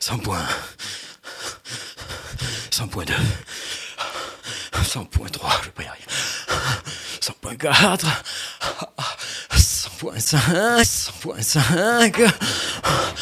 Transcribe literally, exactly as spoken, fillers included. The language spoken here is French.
cent points. cent point deux. cent point trois, je vais pas y arriver. cent point quatre. cent point cinq. cent point cinq.